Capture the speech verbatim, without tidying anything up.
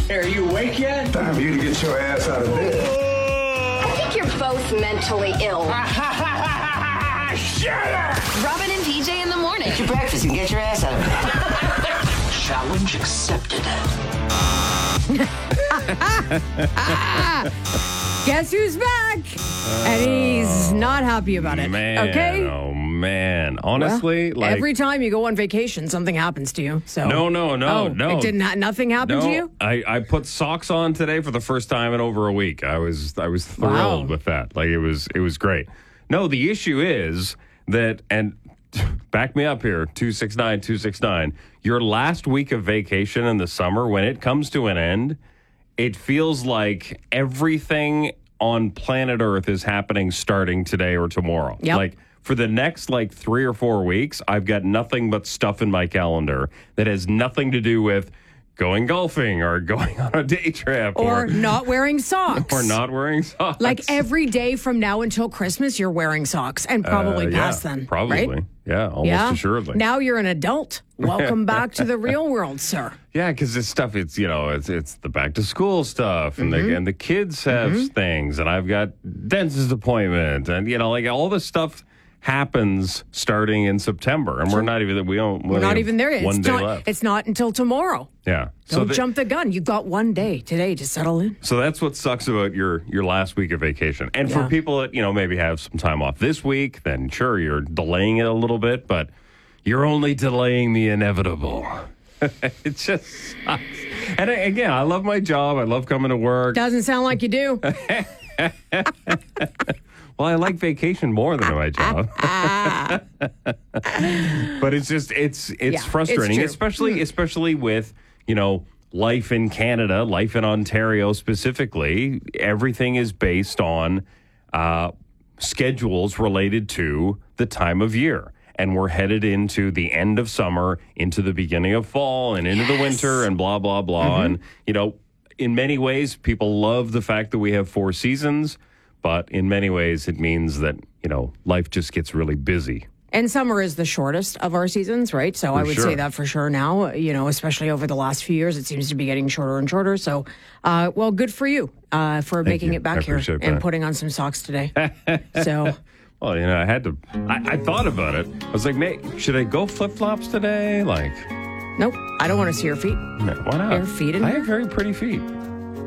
Hey, are you awake yet? Time for you to get your ass out of bed. I think you're both mentally ill. Shut up! Robin and P J in the morning. Eat your breakfast and get your ass out of bed. Challenge accepted. Guess who's back? And he's not happy about it. Man, okay? oh man. Honestly, Well, like every time you go on vacation, something happens to you. So No, no, no, oh, no. It didn't. Ha- nothing happened no, to you. I, I put socks on today for the first time in over a week. I was I was thrilled Wow. with that. Like it was it was great. No, the issue is that, and back me up here, two six nine, two six nine, your last week of vacation in the summer, when it comes to an end, it feels like everything on planet Earth is happening starting today or tomorrow. Yep. Like for the next like three or four weeks, I've got nothing but stuff in my calendar that has nothing to do with going golfing or going on a day trip Or or, not wearing socks. or not wearing socks. Like every day from now until Christmas, you're wearing socks, and probably Uh, past yeah, then. Probably. Right? Yeah, almost Yeah. assuredly. Now you're an adult. Welcome back to the real world, sir. Yeah, because this stuff, it's, you know, it's it's the back to school stuff, and, Mm-hmm. the, and the kids have things, and I've got dentist appointment, and, you know, like all this stuff happens starting in September, and we're not even, we don't, we We're only not have even there yet. One It's day not, left. it's not until tomorrow. Yeah. Don't the- jump the gun. You've got one day today to settle in. So that's what sucks about your your last week of vacation. And for Yeah. people that, you know, maybe have some time off this week, then sure, you're delaying it a little bit, but you're only delaying the inevitable. It just sucks. And I, again, I love my job. I love coming to work. Doesn't sound like you do. Well, I like vacation more than my job. But it's just it's it's Yeah, it's frustrating, true. especially especially with, you know, life in Canada, life in Ontario specifically. Everything is based on uh, schedules related to the time of year. And we're headed into the end of summer, into the beginning of fall, and into the winter, and blah, blah, blah. And, you know, in many ways, people love the fact that we have four seasons. But in many ways, it means that, you know, life just gets really busy. And summer is the shortest of our seasons, right? So I would sure. say that for sure now, you know, especially over the last few years, it seems to be getting shorter and shorter. So, uh, well, good for you uh, for making you. it back I here appreciate and that. putting on some socks today. So, Well, you know, I had to, I, I thought about it. I was like, mate, should I go flip flops today? Like, nope, I don't want to see your feet. why not? Bare feet in I here? have very pretty feet.